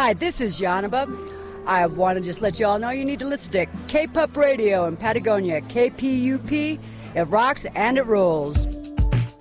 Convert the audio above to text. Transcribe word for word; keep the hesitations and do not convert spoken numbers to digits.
Hi, this is Yanaba. I want to just let you all know you need to listen to K-P U P Radio in Patagonia. K P U P, it rocks and it rules.